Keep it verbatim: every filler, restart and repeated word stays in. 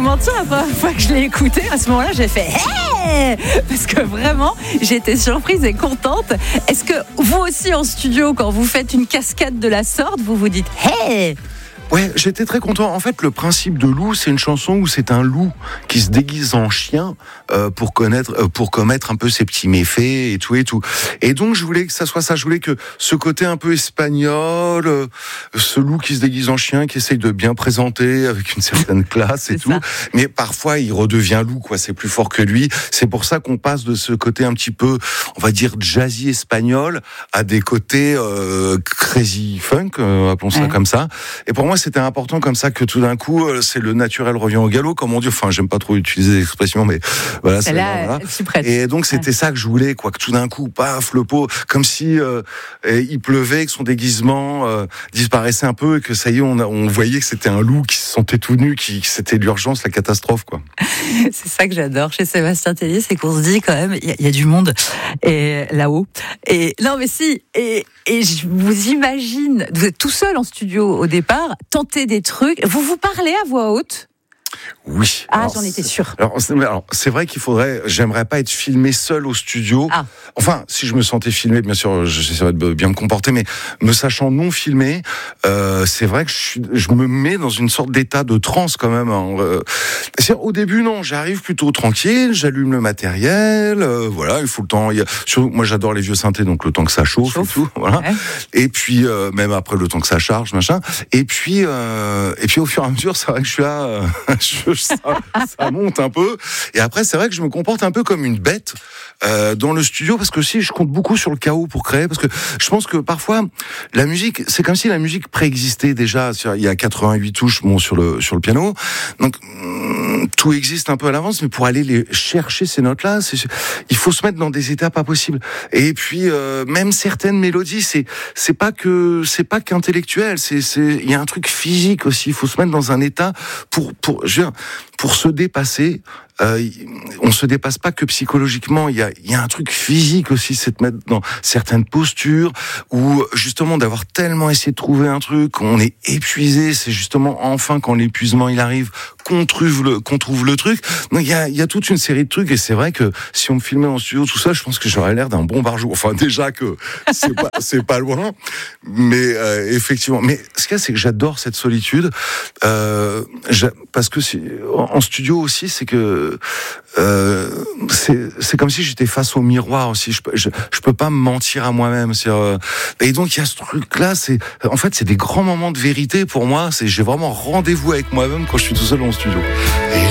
mentir, la première fois que je l'ai écouté, à ce moment-là, j'ai fait hey, parce que vraiment, j'étais surprise et contente. Est-ce que vous aussi en studio, quand vous faites une cascade de la sorte, vous vous dites hey? Ouais, j'étais très content. En fait, le principe de Loup, c'est une chanson où c'est un loup qui se déguise en chien euh, pour connaître, euh, pour commettre un peu ses petits méfaits et tout et tout. Et donc, je voulais que ça soit ça. Je voulais que ce côté un peu espagnol, euh, ce loup qui se déguise en chien, qui essaye de bien présenter avec une certaine classe et tout. Ça. Mais parfois, il redevient loup, quoi. C'est plus fort que lui. C'est pour ça qu'on passe de ce côté un petit peu, on va dire, jazzy espagnol à des côtés euh, crazy funk, euh, appelons ça ouais. comme ça. Et pour moi, c'était important comme ça que tout d'un coup, c'est le naturel revient au galop, comme on dit. Enfin, j'aime pas trop utiliser l'expression, mais voilà. C'est là, voilà. Je suis prête. Et donc, c'était ouais. ça que je voulais, quoi. Que tout d'un coup, paf, le pot, comme si euh, il pleuvait, que son déguisement euh, disparaissait un peu et que ça y est, on, a, on voyait que c'était un loup qui se sentait tout nu, qui, que c'était l'urgence, la catastrophe, quoi. C'est ça que j'adore chez Sébastien Tellier, c'est qu'on se dit quand même, il y, y a du monde et là-haut. Et non, mais si. Et, et je vous imagine, vous êtes tout seul en studio au départ. Tenter des trucs. Vous vous parlez à voix haute ? Oui. Ah, alors, j'en étais sûre. Alors c'est, alors, c'est vrai qu'il faudrait. J'aimerais pas être filmé seul au studio. Ah. Enfin, si je me sentais filmé, bien sûr, j'essaierais de bien me comporter, mais me sachant non filmé, euh, c'est vrai que je, suis, je me mets dans une sorte d'état de transe quand même. Hein. Euh, c'est, au début, non, j'arrive plutôt tranquille, j'allume le matériel, euh, voilà, il faut le temps. Il y a, surtout, moi, j'adore les vieux synthés, donc le temps que ça chauffe, chauffe. et tout, voilà. Ouais. Et puis euh, même après le temps que ça charge, machin. Et puis, euh, et puis au fur et à mesure, c'est vrai que je suis là. Euh, je, ça, ça monte un peu. Et après, c'est vrai que je me comporte un peu comme une bête euh, dans le studio, parce que aussi, je compte beaucoup sur le chaos pour créer, parce que je pense que parfois, la musique, c'est comme si la musique préexistait déjà. Il y a quatre-vingt-huit touches bon, sur, le, sur le piano. Donc, tout existe un peu à l'avance, mais pour aller les chercher ces notes-là, c'est, il faut se mettre dans des états pas possibles. Et puis, euh, même certaines mélodies, c'est, c'est pas que, c'est pas qu'intellectuel, c'est, c'est, il y a un truc physique aussi. Il faut se mettre dans un état pour, pour, je veux dire, pour se dépasser. Euh, on se dépasse pas que psychologiquement, il y a, il y a un truc physique aussi, c'est de mettre dans certaines postures, ou justement d'avoir tellement essayé de trouver un truc, on est épuisé, c'est justement enfin quand l'épuisement il arrive, qu'on trouve le, qu'on trouve le truc. Donc il y a, il y a toute une série de trucs, et c'est vrai que si on me filmait en studio tout ça, je pense que j'aurais l'air d'un bon barjou. Enfin déjà que c'est pas, c'est pas loin, mais euh, effectivement. Mais ce qu'il y a, c'est que j'adore cette solitude, euh, parce que c'est, en studio aussi, c'est que Euh, c'est, c'est comme si j'étais face au miroir aussi. Je, je, je peux pas me mentir à moi-même. C'est, euh, et donc il y a ce truc-là. C'est, en fait, c'est des grands moments de vérité pour moi. C'est, j'ai vraiment rendez-vous avec moi-même quand je suis tout seul en studio. Et